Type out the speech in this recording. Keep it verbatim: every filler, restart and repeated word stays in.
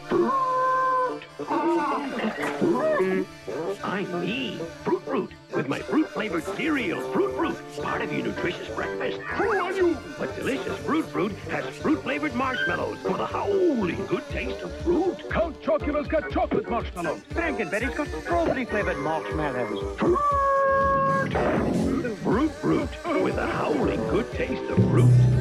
Fruit! I'm me, Fruit Fruit, with my fruit-flavored cereal, Fruit Fruit, part of your nutritious breakfast. Who are you? But delicious Fruit Fruit has fruit-flavored marshmallows for the howling good taste of fruit. Count Chocula's got chocolate marshmallows. Frankenberry's got strawberry-flavored marshmallows. Fruit! Fruit Fruit, with the howling good taste of fruit.